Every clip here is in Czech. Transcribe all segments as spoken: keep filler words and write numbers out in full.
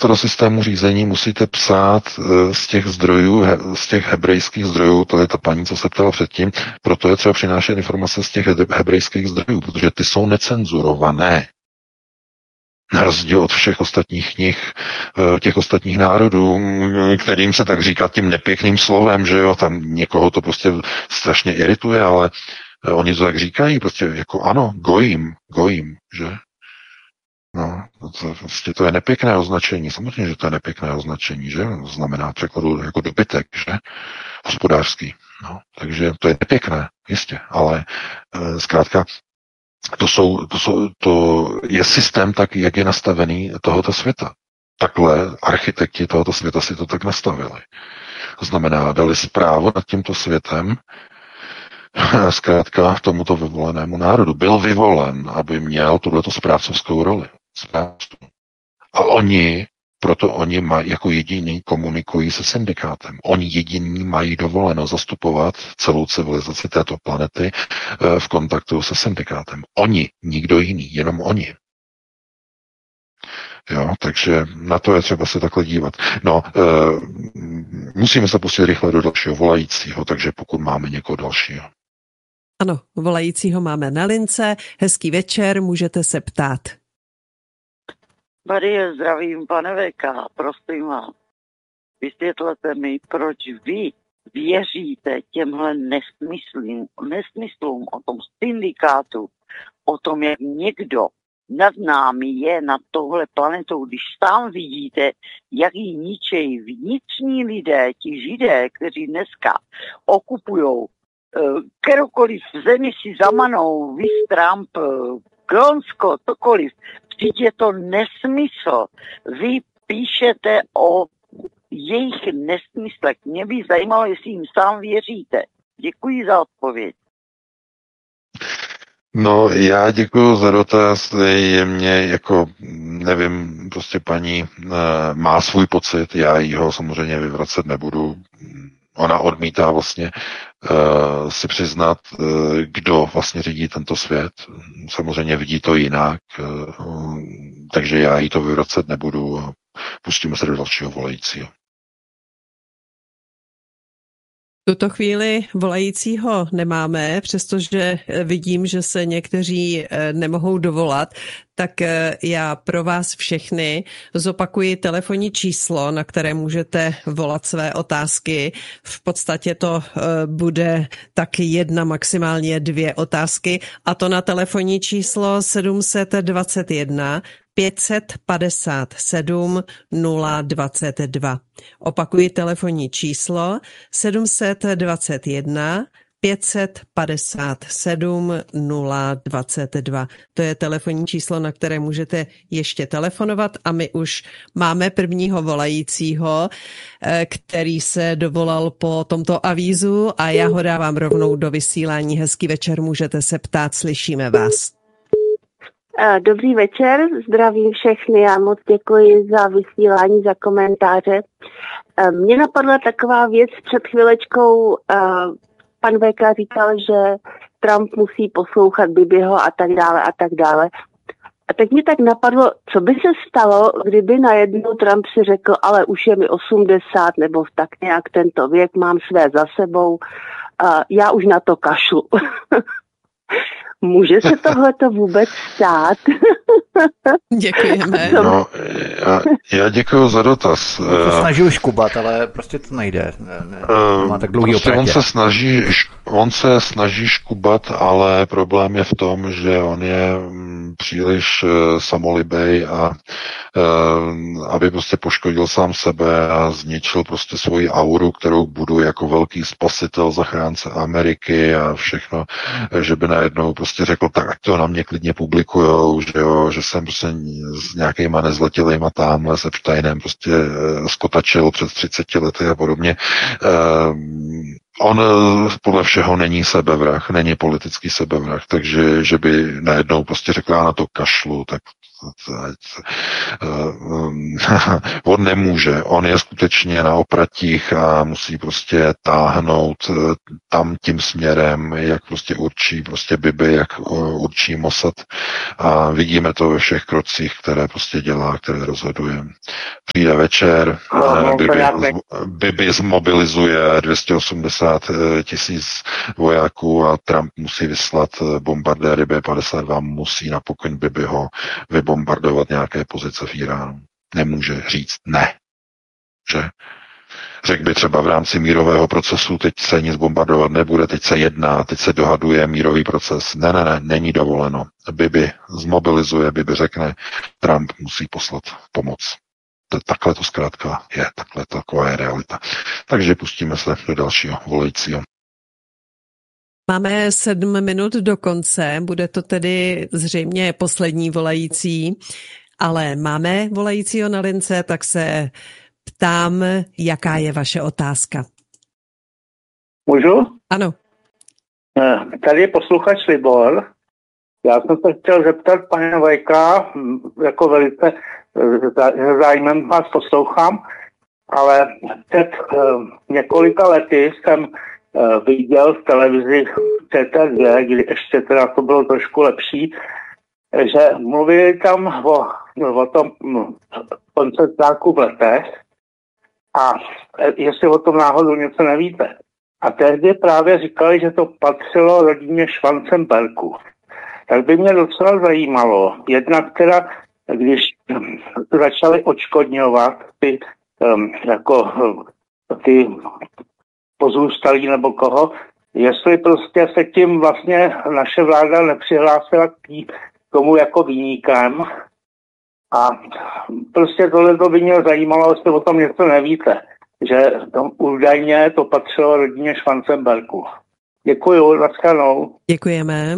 to do systému řízení, musíte psát z těch zdrojů, z těch hebrejských zdrojů, to je ta paní, co se ptala předtím, proto je třeba přinášet informace z těch hebrejských zdrojů, protože ty jsou necenzurované. Na rozdíl od všech ostatních knih, těch ostatních národů, kterým se tak říká tím nepěkným slovem, že jo, tam někoho to prostě strašně irituje, ale oni to tak říkají, prostě jako ano, gojím, gojím, že? No, to, prostě to je nepěkné označení, samozřejmě, že to je nepěkné označení, že? To znamená překladu jako dobytek, že? Hospodářský, no, takže to je nepěkné, jistě, ale e, zkrátka To, jsou, to, jsou, to je systém tak, jak je nastavený tohoto světa. Takhle architekti tohoto světa si to tak nastavili. To znamená, dali zprávu nad tímto světem zkrátka tomuto vyvolenému národu. Byl vyvolen, aby měl tuhleto správcovskou roli. Správců. A oni, proto oni mají, jako jediní komunikují se syndikátem. Oni jediní mají dovoleno zastupovat celou civilizaci této planety v kontaktu se syndikátem. Oni, nikdo jiný, jenom oni. Jo, takže na to je třeba se takhle dívat. No, e, musíme se pustit rychle do dalšího volajícího, takže pokud máme někoho dalšího. Ano, volajícího máme na lince. Hezký večer, můžete se ptát. Marie, zdravím, pane V K, prosím vás, vysvětlete mi, proč vy věříte těmhle nesmyslům, nesmyslům o tom syndikátu, o tom, jak někdo nad námi je nad tohle planetou, když sám vidíte, jak ji ničejí vnitřní lidé, ti židé, kteří dneska okupujou kterokoliv v zemi si zamanou, vy Trump, Grónsko, cokoliv, přijde to nesmysl. Vy píšete o jejich nesmyslech. Mě by zajímalo, jestli jim sám věříte. Děkuji za odpověď. No, já děkuji za dotaz. Je mě jako, nevím, prostě paní má svůj pocit, já jí ho samozřejmě vyvracet nebudu. Ona odmítá vlastně uh, si přiznat, uh, kdo vlastně řídí tento svět. Samozřejmě vidí to jinak, uh, takže já jí to vyvracet nebudu a pustíme se do dalšího volajícího. V tuto chvíli volajícího nemáme, přestože vidím, že se někteří nemohou dovolat, tak já pro vás všechny zopakuji telefonní číslo, na které můžete volat své otázky. V podstatě to bude tak jedna, maximálně dvě otázky, a to na telefonní číslo sedm set dvacet jedna pět set padesát sedm nula dvacet dva. Opakuji telefonní číslo sedm set dvacet jedna pět set padesát sedm nula dvacet dva. To je telefonní číslo, na které můžete ještě telefonovat, a my už máme prvního volajícího, který se dovolal po tomto avízu, a já ho dávám rovnou do vysílání. Hezký večer, můžete se ptát, slyšíme vás. Dobrý večer, zdravím všechny, já moc děkuji za vysílání, za komentáře. Mně napadla taková věc před chvilečkou, pan V K říkal, že Trump musí poslouchat Bibiho a tak dále a tak dále. A teď mi tak napadlo, co by se stalo, kdyby najednou Trump si řekl, ale už je mi osmdesát nebo tak nějak tento věk, mám své za sebou, já už na to kašlu. Může se tohleto vůbec stát? Děkujeme. No, já, já děkuji za dotaz. On se snaží už kubat, ale prostě to nejde. Ne, ne, má tak dlouhý prostě on opratě. se snaží, on se snaží škubat, ale problém je v tom, že on je příliš samolibej a aby prostě poškodil sám sebe a zničil prostě svoji auru, kterou budu jako velký spasitel, zachránce Ameriky a všechno, že by najednou prostě řekl, tak ať to na mě klidně publikujou, že jo, že jsem prostě s nějakýma nezletilejma tamhle se Epsteinem prostě skotačil před třiceti lety a podobně. On podle všeho není sebevrah, není politický sebevrah, takže že by najednou prostě řekl, já na to kašlu, tak on nemůže, on je skutečně na opratích a musí prostě táhnout tam tím směrem, jak prostě určí prostě Bibi, jak určí Mossad. A vidíme to ve všech krocích, které prostě dělá, které rozhoduje. Přijde večer, no, Bibi, ne... Bibi zmobilizuje dvě stě osmdesát tisíc vojáků a Trump musí vyslat bombardéry bé padesát dva, musí na pokyn Bibiho vybombardovat nějaké pozice v Iránu. Nemůže říct ne. Že? Řekl by třeba v rámci mírového procesu, teď se nic bombardovat nebude, teď se jedná, teď se dohaduje mírový proces. Ne, ne, ne, není dovoleno. Bibi zmobilizuje, Bibi řekne, Trump musí poslat pomoc. Takhle to zkrátka je, takhle taková je realita. Takže pustíme se do dalšího volajícího. Máme sedm minut do konce, bude to tedy zřejmě poslední volající, ale máme volajícího na lince, tak se ptám, jaká je vaše otázka. Můžu? Ano. Tady je posluchač Libor. Já jsem se chtěl zeptat pana Vajka, jako velice zájmem vás poslouchám, ale před několika lety jsem viděl v televizi T T dvě, kdy ještě teda to bylo trošku lepší, že mluvili tam o, o tom koncentráku v Letech a jestli o tom náhodou něco nevíte. A tehdy právě říkali, že to patřilo rodině Schwanzenbergů. Tak by mě docela zajímalo, jednak teda, když začali odškodňovat ty, um, jako, ty pozůstalí nebo koho, jestli prostě se tím vlastně naše vláda nepřihlásila k tomu jako viníkem. A prostě tohle to by mě zajímalo, jestli o tom něco nevíte, že to, údajně to patřilo rodině Schwanzenbergů. Děkuju, nashledanou. Děkujeme.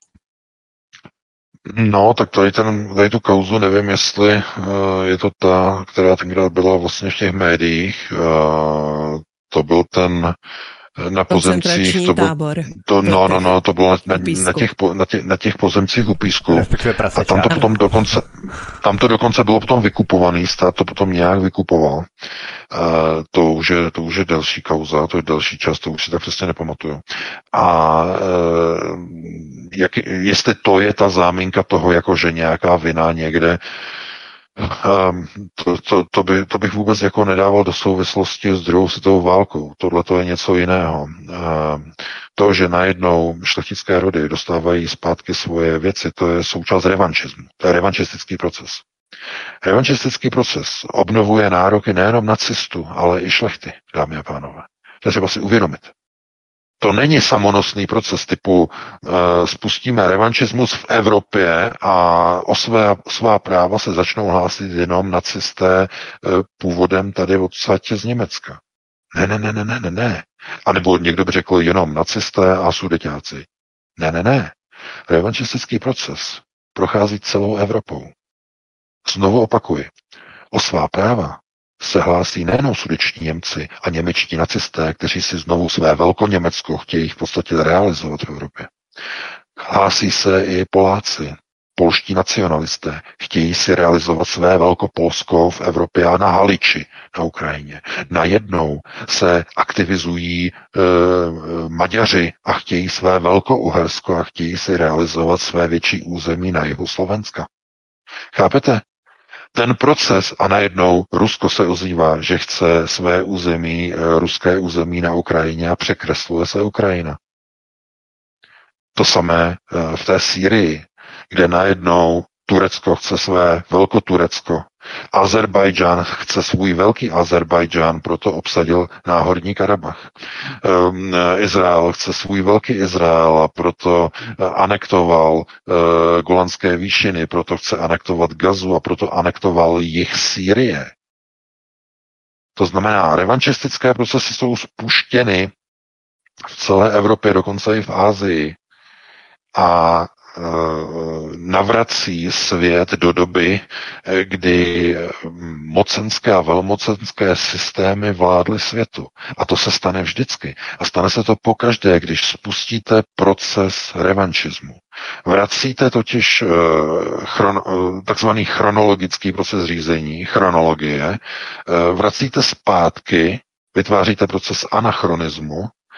No, tak tady, ten, tady tu kauzu nevím, jestli uh, je to ta, která tenkrát byla vlastně v těch médiích. Uh, to byl ten na pozemcích, to, byl, to, no, no, no, to bylo na, na, na, těch, na, těch, na těch pozemcích u Písku. A tam to potom dokonce, tam to dokonce bylo potom vykupovaný, stát to potom nějak vykupoval. Uh, to, už je, to už je delší kauza, to je delší čas, to už si tak přesně nepamatuju. A uh, jak, jestli to je ta záminka toho, jako že nějaká vina někde, Um, to, to, to, by, to bych vůbec jako nedával do souvislosti s druhou světovou válkou. Tohle to je něco jiného. Um, to, že najednou šlechtické rody dostávají zpátky svoje věci, to je součást revanšismu. To je revanšistický proces. Revanšistický proces obnovuje nároky nejenom nacistů, ale i šlechty, dámy a pánové. To je třeba si uvědomit. To není samonosný proces typu uh, spustíme revanšismus v Evropě a o své, svá práva se začnou hlásit jenom nacisté uh, původem tady odsaď z Německa. Ne, ne, ne, ne, ne, ne, ne. A nebo někdo by řekl jenom nacisté a sudeťáci. Ne, ne, ne. Revanšistický proces prochází celou Evropou. Znovu opakuji. O svá práva se hlásí nejenom sudeční Němci a němečtí nacisté, kteří si znovu své Velkoněmecko chtějí v podstatě realizovat v Evropě. Hlásí se i Poláci, polští nacionalisté, chtějí si realizovat své Velkopolsko v Evropě a na Haliči na Ukrajině. Najednou se aktivizují e, Maďaři a chtějí své Velkouhersko a chtějí si realizovat své větší území na jihu Slovenska. Chápete? Ten proces a najednou Rusko se ozývá, že chce své území, ruské území na Ukrajině a překresluje se Ukrajina. To samé v té Sýrii, kde najednou Turecko chce své Velkoturecko. Azerbajdžán chce svůj velký Azerbajdžán, proto obsadil Náhorní Karabach. Um, Izrael chce svůj velký Izrael a proto anektoval uh, Golanské výšiny, proto chce anektovat Gazu a proto anektoval jih Sýrie. To znamená, revanšistické procesy jsou spuštěny v celé Evropě, dokonce i v Asii a navrací svět do doby, kdy mocenské a velmocenské systémy vládly světu. A to se stane vždycky. A stane se to pokaždé, když spustíte proces revanšismu. Vracíte totiž chron, takzvaný chronologický proces řízení, chronologie, vracíte zpátky, vytváříte proces anachronismu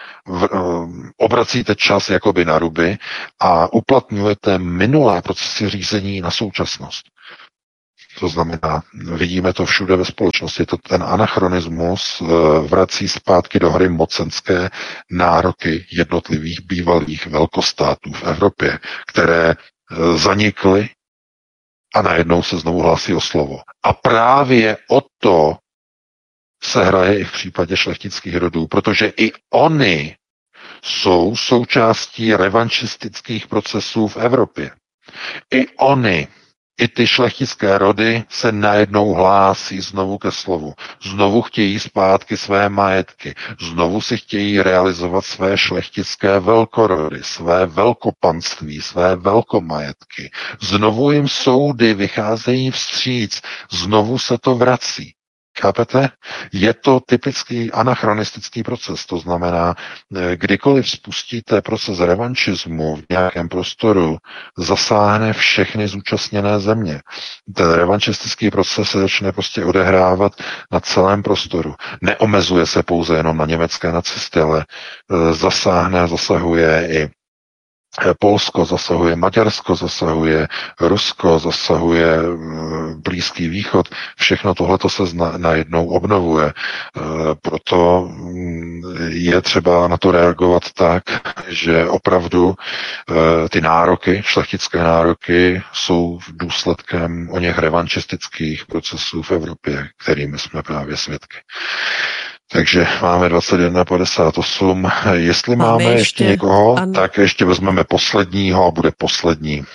v, obracíte čas jakoby na ruby a uplatňujete minulé procesy řízení na současnost. To znamená, vidíme to všude ve společnosti, to ten anachronismus vrací zpátky do hry mocenské nároky jednotlivých bývalých velkostátů v Evropě, které zanikly a najednou se znovu hlásí o slovo. A právě o to se hraje i v případě šlechtických rodů, protože i oni jsou součástí revanšistických procesů v Evropě. I oni, i ty šlechtické rody se najednou hlásí znovu ke slovu. Znovu chtějí zpátky své majetky. Znovu si chtějí realizovat své šlechtické velkorody, své velkopanství, své velkomajetky. Znovu jim soudy vycházejí vstříc. Znovu se to vrací. Chápete? Je to typický anachronistický proces, to znamená, kdykoliv spustíte proces revanšismu v nějakém prostoru, zasáhne všechny zúčastněné země. Ten revanšistický proces se začne prostě odehrávat na celém prostoru. Neomezuje se pouze jenom na německé nacisty, ale zasáhne, zasahuje i Polsko, zasahuje Maďarsko, zasahuje Rusko, zasahuje Blízký východ. Všechno tohleto se najednou obnovuje. Proto je třeba na to reagovat tak, že opravdu ty nároky, šlechtické nároky, jsou důsledkem o něch revanšistických procesů v Evropě, kterými jsme právě svědky. Takže máme dvacet jedna padesát osm. Jestli máme, máme ještě, ještě někoho, ano. Tak ještě vezmeme posledního a bude poslední.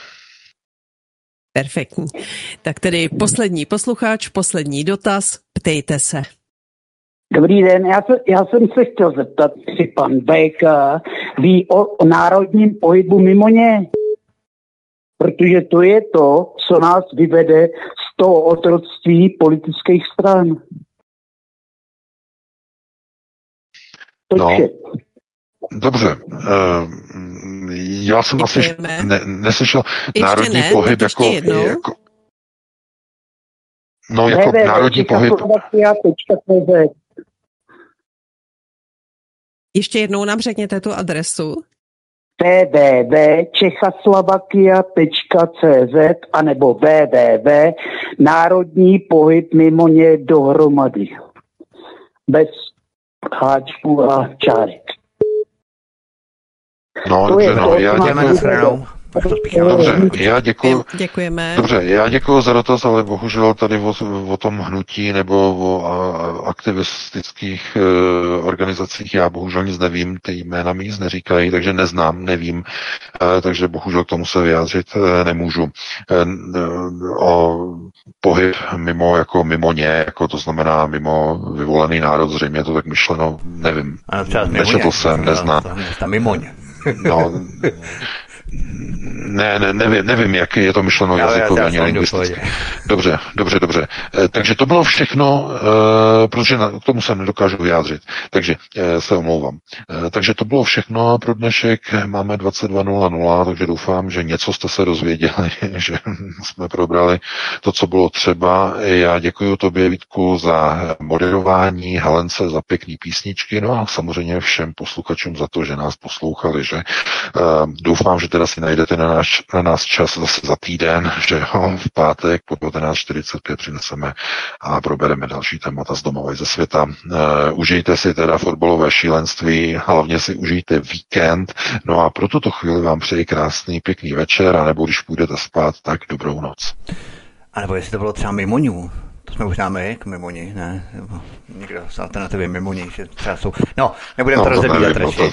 Perfektní. Tak tedy poslední posluchač, poslední dotaz, ptejte se. Dobrý den, já, se, já jsem se chtěl zeptat, jestli pan Béka ví o, o národním pohybu mimo ně. Protože to je to, co nás vyvede z toho otroctví politických stran. No, dobře. Já jsem asi ne, neslyšel ještě národní ne, pohyb jako, jako... No, jako ne, národní pohyb... Ještě jednou nám řekněte tu adresu. w w w tečka čechoslovakia tečka c z anebo w w w tečka národní pohyb mimo ně dohromady. Bez háčků a čárek. No, dobře, no, já děkuji. Dobře, já děkuji. Děkujeme. Dobře, já děkuji za dotaz, ale bohužel tady o, o tom hnutí nebo o a, aktivistických e, organizacích já bohužel nic nevím, ty jména mi nic neříkají, takže neznám, nevím, e, takže bohužel k tomu se vyjádřit e, nemůžu. E, o pohyb mimo, jako mimo ně, jako to znamená mimo vyvolený národ, zřejmě to tak myšleno, nevím. Nečetl jsem, neznám. Tam mimo ně. No, Ne, ne, nevím, nevím, jak je to myšleno jazykově ani lingvisticky. Dobře, dobře, dobře. E, takže to bylo všechno, e, protože na, k tomu se nedokážu vyjádřit. Takže e, se omlouvám. E, takže to bylo všechno pro dnešek. Máme dvacet dva nula nula, takže doufám, že něco jste se dozvěděli, že jsme probrali to, co bylo třeba. Já děkuji tobě, Vítku, za moderování, Helence za pěkný písničky, no a samozřejmě všem posluchačům za to, že nás poslouchali, že e, doufám, že teda si najdete na nás, na nás čas zase za týden, že ho v pátek po devatenáct čtyřicet pět přineseme a probereme další témata z domova i ze světa. Uh, užijte si teda fotbalové šílenství, hlavně si užijte víkend, no a pro tuto chvíli vám přeji krásný, pěkný večer, anebo když půjdete spát, tak dobrou noc. A nebo jestli to bylo třeba mimoňů. To jsme možná my, k mimoni, ne? Nebo někdo z alternativy mimoni, že třeba jsou... No, nebudeme no, to rozebírat radši.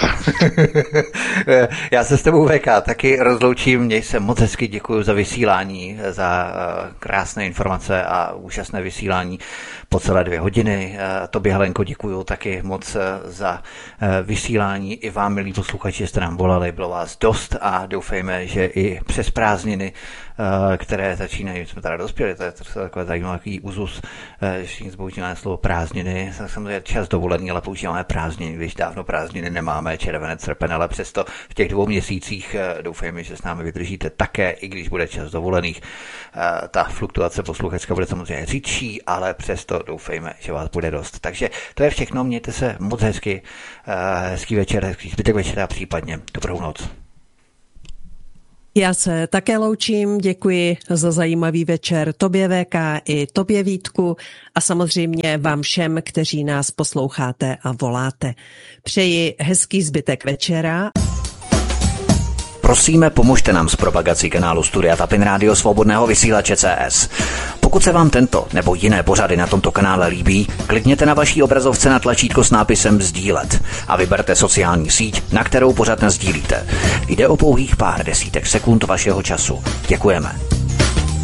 Já se s tebou, V K, taky rozloučím. Měj se moc hezky, děkuji za vysílání, za krásné informace a úžasné vysílání po celé dvě hodiny. Tobě, Helenko, děkuji taky moc za vysílání. I vám, milí posluchači, jste nám volali, bylo vás dost a doufejme, že i přes prázdniny, které začínají, jsme teda dospěli, to je takové zajímavý úzus plus, všichni používáme slovo prázdniny, samozřejmě čas dovolený, ale používáme prázdniny, když dávno prázdniny nemáme, červenec, srpen, ale přesto v těch dvou měsících doufejme, že s námi vydržíte také, i když bude čas dovolených. Ta fluktuace posluchačka bude samozřejmě řidší, ale přesto doufejme, že vás bude dost. Takže to je všechno, mějte se moc hezky, hezký večer, hezký zbytek večera a případně dobrou noc. Já se také loučím, děkuji za zajímavý večer tobě V K i tobě Vítku a samozřejmě vám všem, kteří nás posloucháte a voláte. Přeji hezký zbytek večera. Prosíme, pomožte nám s propagací kanálu Studia Tapin Rádio Svobodného vysílače C S. Pokud se vám tento nebo jiné pořady na tomto kanále líbí, klikněte na vaší obrazovce na tlačítko s nápisem sdílet a vyberte sociální síť, na kterou pořad nasdílíte. Jde o pouhých pár desítek sekund vašeho času. Děkujeme.